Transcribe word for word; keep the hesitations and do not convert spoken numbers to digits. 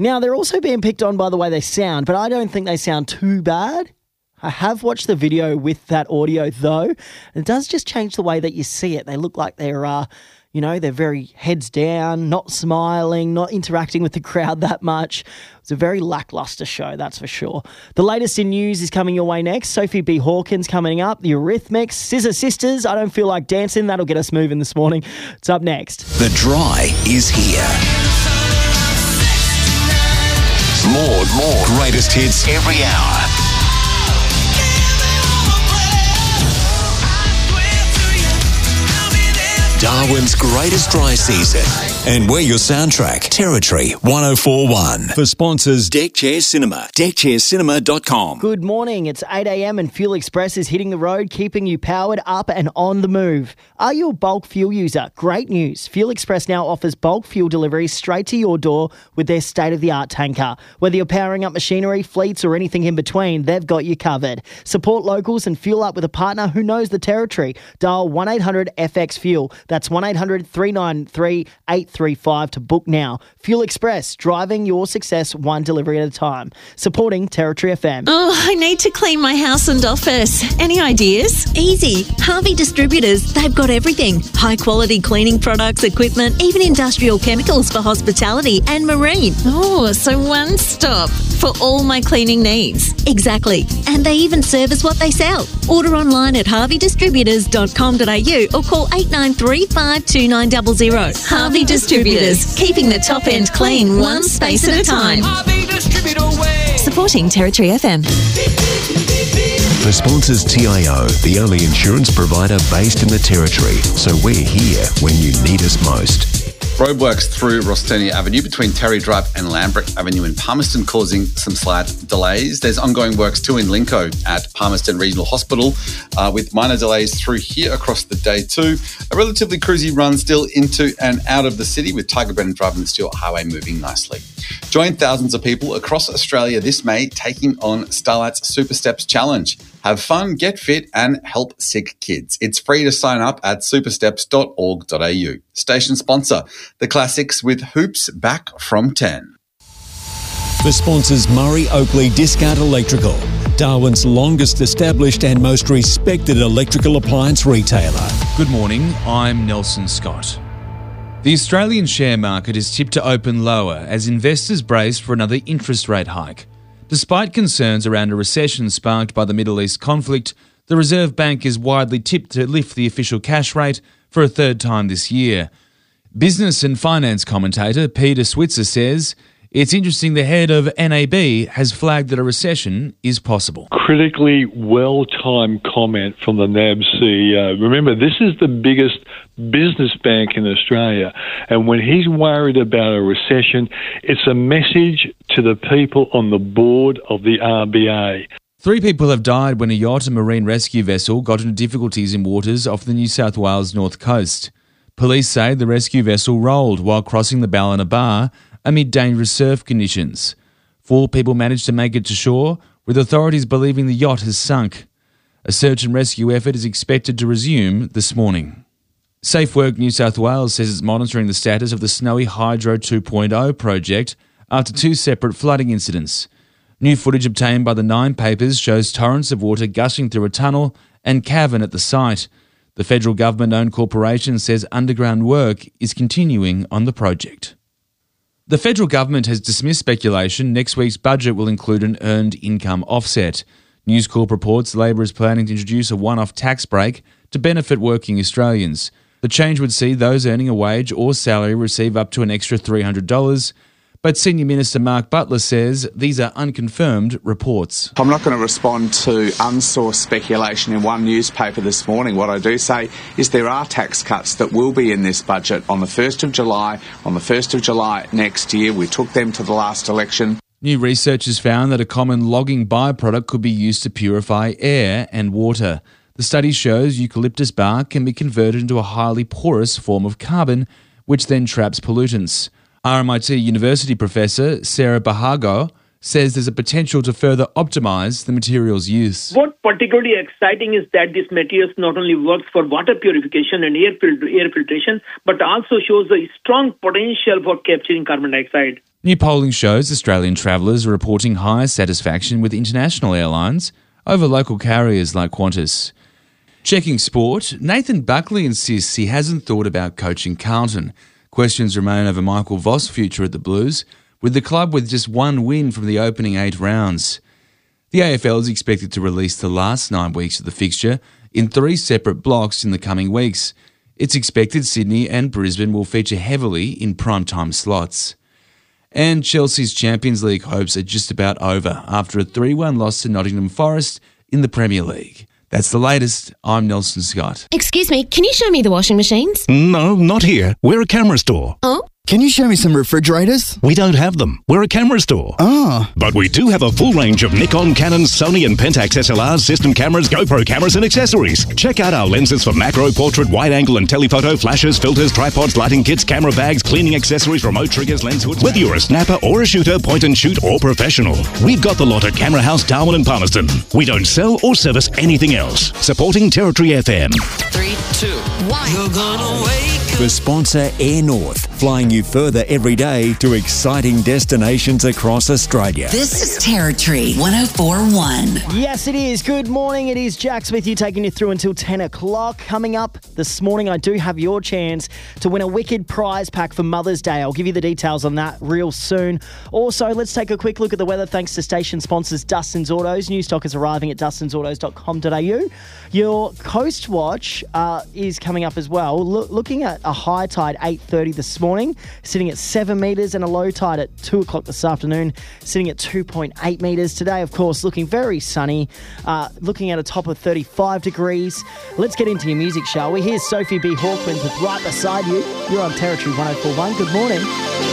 Now, they're also being picked on by the way they sound, but I don't think they sound too bad. I have watched the video with that audio, though. It does just change the way that you see it. They look like they're, uh, you know, they're very heads down, not smiling, not interacting with the crowd that much. It's a very lackluster show, that's for sure. The latest in news is coming your way next. Sophie B. Hawkins coming up. The Eurythmics, Scissor Sisters, I Don't Feel Like Dancing. That'll get us moving this morning. It's up next. The Dry is here. More, more greatest hits every hour. Darwin's greatest dry season. And we're your soundtrack. Territory one oh four point one. For sponsors, Deck Chair Cinema. deck chair cinema dot com. Good morning. It's eight a.m. and Fuel Express is hitting the road, keeping you powered up and on the move. Are you a bulk fuel user? Great news. Fuel Express now offers bulk fuel deliveries straight to your door with their state-of-the-art tanker. Whether you're powering up machinery, fleets or anything in between, they've got you covered. Support locals and fuel up with a partner who knows the territory. Dial one eight hundred F X Fuel. That's one eight hundred three nine three eight three five to book now. Fuel Express, driving your success one delivery at a time. Supporting Territory F M. Oh, I need to clean my house and office. Any ideas? Easy. Harvey Distributors. They've got everything. High quality cleaning products, equipment, even industrial chemicals for hospitality and marine. Oh, so one stop for all my cleaning needs. Exactly. And they even service what they sell. Order online at harvey distributors dot com dot a u or call eight nine three five two nine zero zero. Harvey Distributors, keeping the top end clean one space at a time. Harvey Distributor way. Supporting Territory F M. For sponsors T I O, the only insurance provider based in the Territory. So we're here when you need us most. Roadworks through Rostonia Avenue between Terry Drive and Lambert Avenue in Palmerston causing some slight delays. There's ongoing works too in Linco at Palmerston Regional Hospital uh, with minor delays through here across the day too. A relatively cruisy run still into and out of the city with Tiger Brennan Drive and the Stewart Highway moving nicely. Join thousands of people across Australia this May taking on Starlight's Super Steps Challenge. Have fun, get fit and help sick kids. It's free to sign up at supersteps dot org dot a u. Station sponsor, The Classics with Hoops back from ten. For sponsors Murray Oakley Discount Electrical, Darwin's longest established and most respected electrical appliance retailer. Good morning, I'm Nelson Scott. The Australian share market is tipped to open lower as investors brace for another interest rate hike. Despite concerns around a recession sparked by the Middle East conflict, the Reserve Bank is widely tipped to lift the official cash rate for a third time this year. Business and finance commentator Peter Switzer says it's interesting the head of N A B has flagged that a recession is possible. Critically well-timed comment from the N A B C E O. Remember, this is the biggest business bank in Australia, and when he's worried about a recession, it's a message to the people on the board of the R B A. Three people have died when a yacht and marine rescue vessel got into difficulties in waters off the New South Wales north coast. Police say the rescue vessel rolled while crossing the Ballina Bar amid dangerous surf conditions. Four people managed to make it to shore, with authorities believing the yacht has sunk. A search and rescue effort is expected to resume this morning. SafeWork New South Wales says it's monitoring the status of the Snowy Hydro two point oh project after two separate flooding incidents. New footage obtained by the Nine Papers shows torrents of water gushing through a tunnel and cavern at the site. The federal government-owned corporation says underground work is continuing on the project. The federal government has dismissed speculation next week's budget will include an earned income offset. News Corp reports Labor is planning to introduce a one-off tax break to benefit working Australians. The change would see those earning a wage or salary receive up to an extra three hundred dollars. But Senior Minister Mark Butler says these are unconfirmed reports. I'm not going to respond to unsourced speculation in one newspaper this morning. What I do say is there are tax cuts that will be in this budget on the first of July, on the first of July next year. We took them to the last election. New research has found that a common logging byproduct could be used to purify air and water. The study shows eucalyptus bark can be converted into a highly porous form of carbon, which then traps pollutants. R M I T University professor Sarah Bahago says there's a potential to further optimise the material's use. What particularly exciting is that this material not only works for water purification and air, fil- air filtration, but also shows a strong potential for capturing carbon dioxide. New polling shows Australian travellers are reporting higher satisfaction with international airlines over local carriers like Qantas. Checking sport, Nathan Buckley insists he hasn't thought about coaching Carlton. Questions remain over Michael Voss' future at the Blues, with the club with just one win from the opening eight rounds. The A F L is expected to release the last nine weeks of the fixture in three separate blocks in the coming weeks. It's expected Sydney and Brisbane will feature heavily in primetime slots. And Chelsea's Champions League hopes are just about over after a three one loss to Nottingham Forest in the Premier League. That's the latest. I'm Nelson Scott. Excuse me, can you show me the washing machines? No, not here. We're a camera store. Oh? Can you show me some refrigerators? We don't have them. We're a camera store. Ah. But we do have a full range of Nikon, Canon, Sony and Pentax S L Rs, system cameras, GoPro cameras and accessories. Check out our lenses for macro, portrait, wide angle and telephoto, flashes, filters, tripods, lighting kits, camera bags, cleaning accessories, remote triggers, lens hoods. Whether you're a snapper or a shooter, point and shoot or professional, we've got the lot at Camera House, Darwin and Palmerston. We don't sell or service anything else. Supporting Territory F M. Three, two, one. You're gonna wake The sponsor Air North, flying you further every day to exciting destinations across Australia. This is Territory one oh four point one. Yes, it is. Good morning. It is Jax with you, taking you through until ten o'clock. Coming up this morning, I do have your chance to win a wicked prize pack for Mother's Day. I'll give you the details on that real soon. Also, let's take a quick look at the weather thanks to station sponsors Dustin's Autos. New stock is arriving at dustins autos dot com dot a u. Your Coast Watch uh, is coming up as well. Lo- looking at a high tide eight thirty this morning, sitting at seven metres, and a low tide at two o'clock this afternoon, sitting at two point eight metres. Today, of course, looking very sunny, uh, looking at a top of thirty-five degrees. Let's get into your music, shall we? Here's Sophie B. Hawkins with Right Beside You. You're on Territory one oh four point one. Good morning.